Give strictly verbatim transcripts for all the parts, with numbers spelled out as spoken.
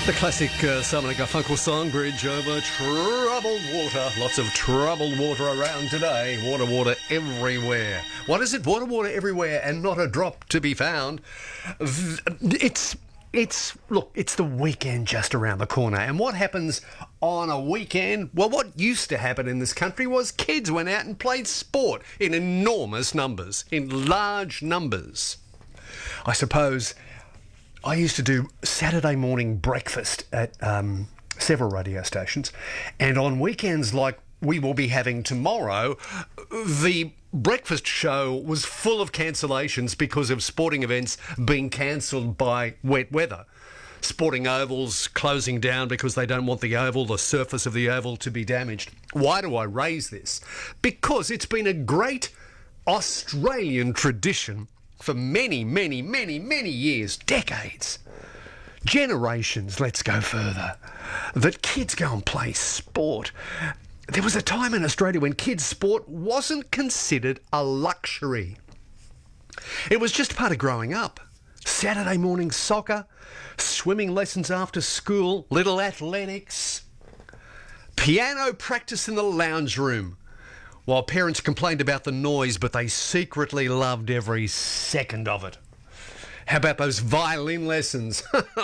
The classic uh, Simon and Garfunkel song, Bridge Over Troubled Water. Lots of troubled water around today. Water, water everywhere. What is it? Water, water everywhere and not a drop to be found. It's, it's, look, it's the weekend just around the corner. And what happens on a weekend? Well, what used to happen in this country was kids went out and played sport in enormous numbers, in large numbers. I suppose I used to do Saturday morning breakfast at um, several radio stations, and on weekends like we will be having tomorrow, the breakfast show was full of cancellations because of sporting events being cancelled by wet weather. Sporting ovals closing down because they don't want the oval, the surface of the oval, to be damaged. Why do I raise this? Because it's been a great Australian tradition for many, many, many, many years, decades, generations, let's go further, that kids go and play sport. There was a time in Australia when kids' sport wasn't considered a luxury. It was just part of growing up. Saturday morning soccer, swimming lessons after school, little athletics, piano practice in the lounge room, while parents complained about the noise, but they secretly loved every second of it. How about those violin lessons?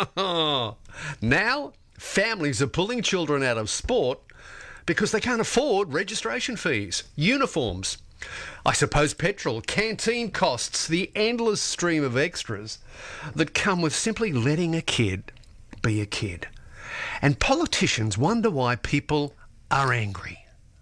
Now, families are pulling children out of sport because they can't afford registration fees, uniforms, I suppose petrol, canteen costs, the endless stream of extras that come with simply letting a kid be a kid. And politicians wonder why people are angry.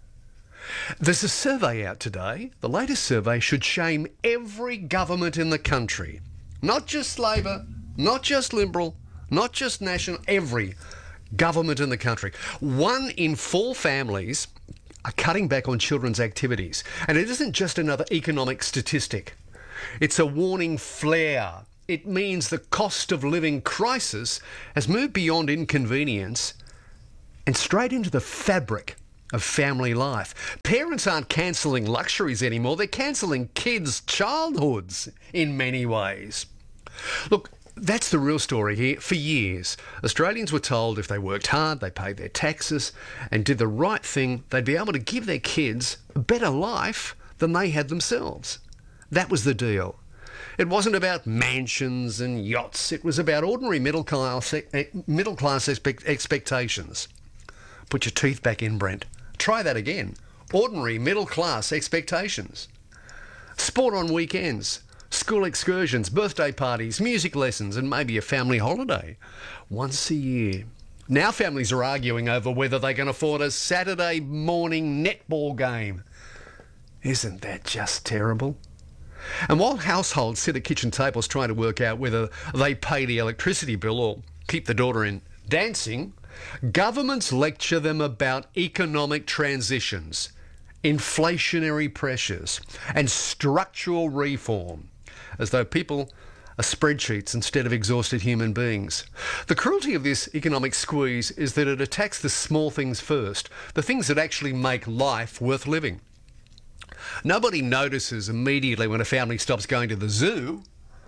There's a survey out today. The latest survey should shame every government in the country. Not just Labor, not just Liberal, not just National, every government in the country. One in four families are cutting back on children's activities. And it isn't just another economic statistic. It's a warning flare. It means the cost of living crisis has moved beyond inconvenience and straight into the fabric of family life. Parents aren't cancelling luxuries anymore. They're cancelling kids' childhoods in many ways. Look, that's the real story here. For years, Australians were told if they worked hard, they paid their taxes and did the right thing, they'd be able to give their kids a better life than they had themselves. That was the deal. It wasn't about mansions and yachts. It was about ordinary middle class, middle class expect, expectations. Put your teeth back in, Brent. Try that again. Ordinary middle-class expectations. Sport on weekends, school excursions, birthday parties, music lessons, and maybe a family holiday once a year. Now families are arguing over whether they can afford a Saturday morning netball game. Isn't that just terrible? And while households sit at kitchen tables trying to work out whether they pay the electricity bill or keep the daughter in dancing, governments lecture them about economic transitions, inflationary pressures, and structural reform, as though people are spreadsheets instead of exhausted human beings. The cruelty of this economic squeeze is that it attacks the small things first, the things that actually make life worth living. Nobody notices immediately when a family stops going to the zoo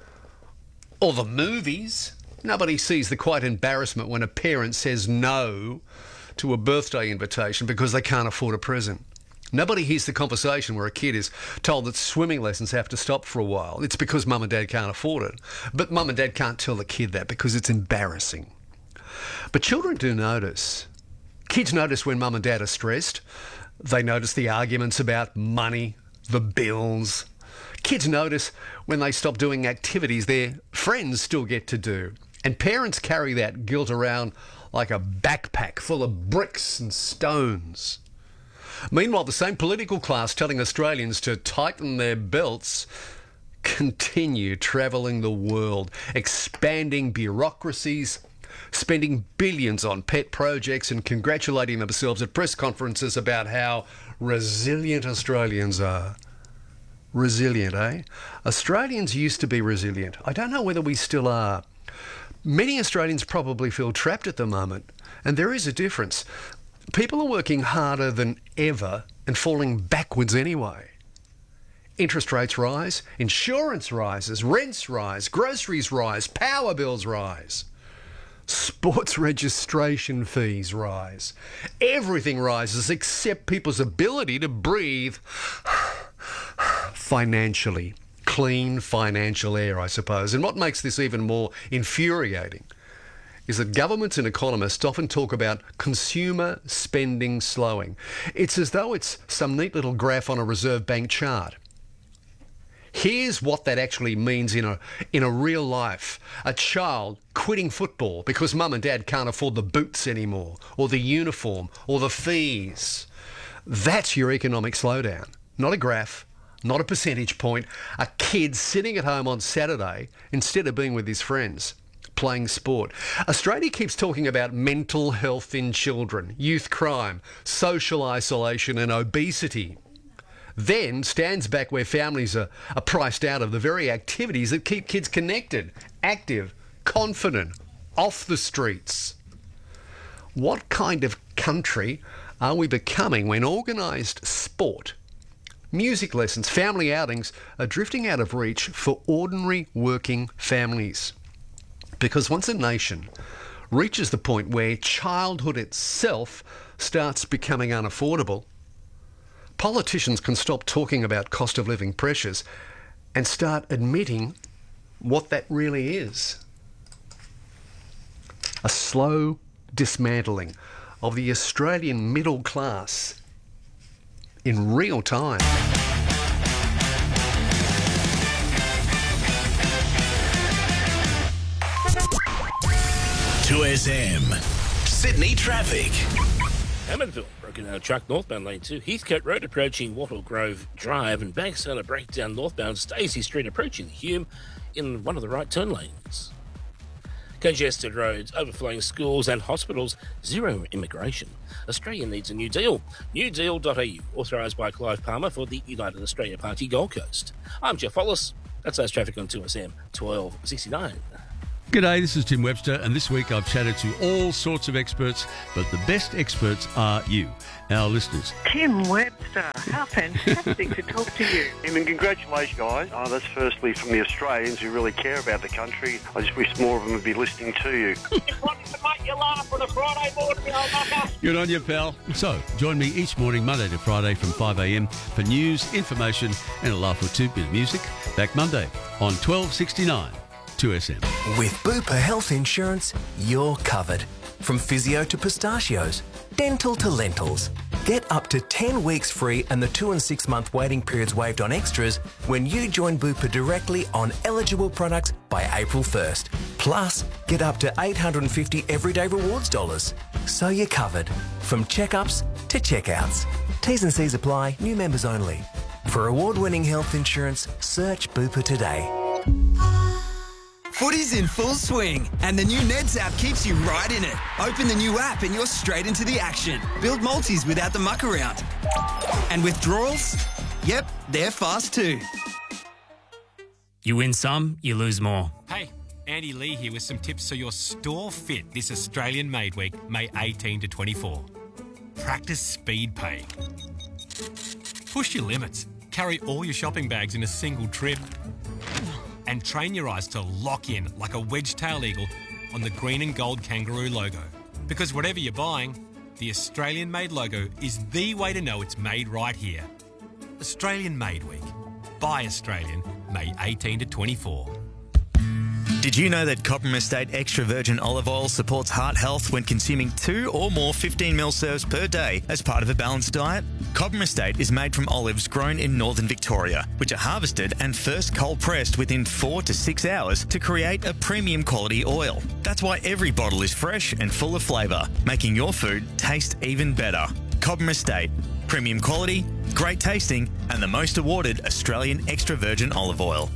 or the movies. Nobody sees the quiet embarrassment when a parent says no to a birthday invitation because they can't afford a present. Nobody hears the conversation where a kid is told that swimming lessons have to stop for a while. It's because mum and dad can't afford it. But mum and dad can't tell the kid that because it's embarrassing. But children do notice. Kids notice when mum and dad are stressed. They notice the arguments about money, the bills. Kids notice when they stop doing activities their friends still get to do. And parents carry that guilt around like a backpack full of bricks and stones. Meanwhile, the same political class telling Australians to tighten their belts continue travelling the world, expanding bureaucracies, spending billions on pet projects and congratulating themselves at press conferences about how resilient Australians are. Resilient, eh? Australians used to be resilient. I don't know whether we still are. Many Australians probably feel trapped at the moment, and there is a difference. People are working harder than ever and falling backwards anyway. Interest rates rise, insurance rises, rents rise, groceries rise, power bills rise. Sports registration fees rise. Everything rises except people's ability to breathe financially. Clean financial air, I suppose. And what makes this even more infuriating is that governments and economists often talk about consumer spending slowing. It's as though it's some neat little graph on a Reserve Bank chart. Here's what that actually means in a in a real life. A child quitting football because mum and dad can't afford the boots anymore, or the uniform, or the fees. That's your economic slowdown. Not a graph, not a percentage point. A kid sitting at home on Saturday instead of being with his friends, playing sport. Australia keeps talking about mental health in children, youth crime, social isolation and obesity. Then stands back where families are, are priced out of the very activities that keep kids connected, active, confident, off the streets. What kind of country are we becoming when organised sport, music lessons, family outings are drifting out of reach for ordinary working families? Because once a nation reaches the point where childhood itself starts becoming unaffordable, politicians can stop talking about cost of living pressures and start admitting what that really is. A slow dismantling of the Australian middle class in real time. two S M. Sydney traffic. Hammondville, broken down truck northbound lane two, Heathcote Road approaching Wattle Grove Drive, and Bankstown breakdown northbound Stacey Street approaching the Hume in one of the right turn lanes. Congested roads, overflowing schools and hospitals, zero immigration. Australia needs a new deal. new deal dot a u, authorised by Clive Palmer for the United Australia Party Gold Coast. I'm Jeff Wallace. That's those traffic on two S M twelve sixty-nine. G'day, this is Tim Webster, and this week I've chatted to all sorts of experts, but the best experts are you, our listeners. Tim Webster, how fantastic to talk to you. And congratulations, guys. Oh, that's firstly from the Australians who really care about the country. I just wish more of them would be listening to you. Just wanted to make you laugh on a Friday morning, you old mucker. Good on you, pal. So, join me each morning, Monday to Friday from five a m for news, information, and a laugh or two, bit of music. Back Monday on twelve sixty-nine. two S M. With Bupa Health Insurance, you're covered. From physio to pistachios, dental to lentils. Get up to ten weeks free and the two and six month waiting periods waived on extras when you join Bupa directly on eligible products by April first. Plus, get up to eight hundred fifty everyday rewards dollars. So you're covered. From checkups to checkouts. T's and C's apply, new members only. For award-winning health insurance, search Bupa today. Footy's in full swing, and the new Neds app keeps you right in it. Open the new app and you're straight into the action. Build multis without the muck around. And withdrawals? Yep, they're fast too. You win some, you lose more. Hey, Andy Lee here with some tips so you're store fit this Australian Made Week, May eighteenth to twenty-four. Practice speed pay. Push your limits. Carry all your shopping bags in a single trip. And train your eyes to lock in like a wedge-tailed eagle on the green and gold kangaroo logo. Because whatever you're buying, the Australian-made logo is the way to know it's made right here. Australian Made Week. Buy Australian, May eighteenth to twenty-four. Did you know that Cobram Estate Extra Virgin Olive Oil supports heart health when consuming two or more fifteen mil serves per day as part of a balanced diet? Cobram Estate is made from olives grown in northern Victoria, which are harvested and first cold pressed within four to six hours to create a premium quality oil. That's why every bottle is fresh and full of flavour, making your food taste even better. Cobram Estate. Premium quality, great tasting, and the most awarded Australian extra virgin olive oil.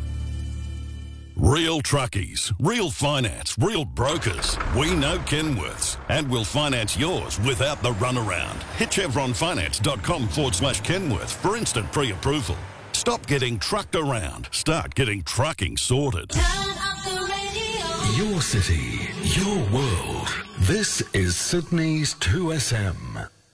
Real truckies, real finance, real brokers. We know Kenworths, and we'll finance yours without the runaround. Hit chevronfinance.com forward slash Kenworth for instant pre-approval. Stop getting trucked around. Start getting trucking sorted. Turn up the radio. Your city, your world. This is Sydney's two S M.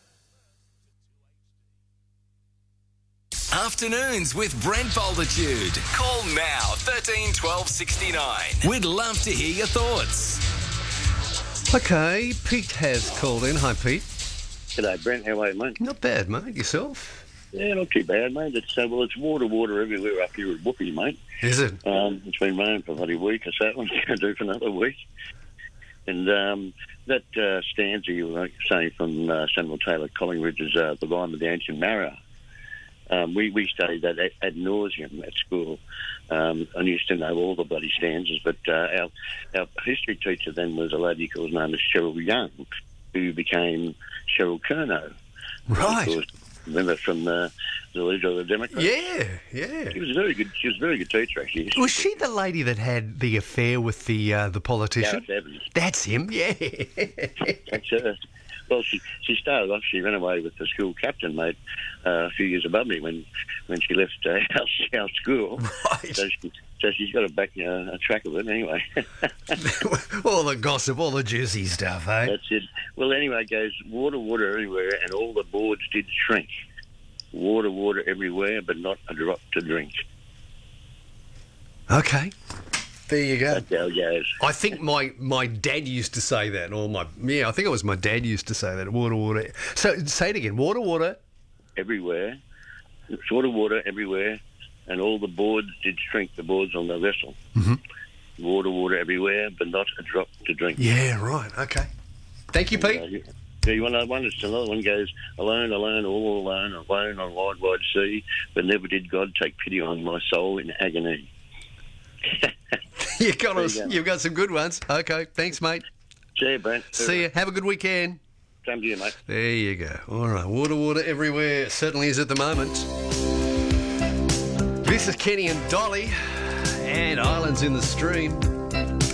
Afternoons with Brent Bolditude. Call now, thirteen twelve sixty-nine. We'd love to hear your thoughts. Okay, Pete has called in. Hi, Pete. G'day, Brent. How are you, mate? Not bad, mate. Yourself? Yeah, not too bad, mate. It's, uh, well, it's water, water everywhere up here at Whoopee, mate. Is it? Um, it's been raining for about a week or so. It's going to do for another week. And um, that uh, stanza you were saying from uh, Samuel Taylor Collingwood is uh, the rhyme of the ancient mariner. Um, we, we studied that ad, ad nauseum at school. Um, I used to know all the bloody stanzas, but uh, our, our history teacher then was a lady called named as Cheryl Young, who became Cheryl Curnow. Right. Course, remember from the, the leader of the Democrats? Yeah, yeah. She was a very good. She was a very good teacher, actually. Was she the lady that had the affair with the uh, the politician? Gareth Evans. That's him, yeah. That's her. Well, she she started off. She ran away with the school captain, mate, uh, a few years above me when when she left uh, our, our school. Right. So, she, so she's got a back uh, a track of it anyway. All the gossip, all the juicy stuff, eh? That's it. Well, anyway, it goes water, water everywhere, and all the boards did shrink. Water, water everywhere, but not a drop to drink. Okay. There you go. That's how it goes. I think my, my dad used to say that, or my yeah, I think it was my dad used to say that. Water, water. So say it again. Water, water. Everywhere. It's water, water everywhere, and all the boards did shrink. The boards on the vessel. Mm-hmm. Water, water everywhere, but not a drop to drink. Yeah, right. Okay. Thank you, Pete. Uh, yeah, you want another one? It's another one goes, alone, alone, all alone, alone on wide, wide sea, but never did God take pity on my soul in agony. you got us. You go. You've got some good ones. Okay, thanks, mate. See you, Brent. See you. Have a good weekend. Same to you, mate. There you go. All right, water, water everywhere. It certainly is at the moment. This is Kenny and Dolly and Islands in the Stream.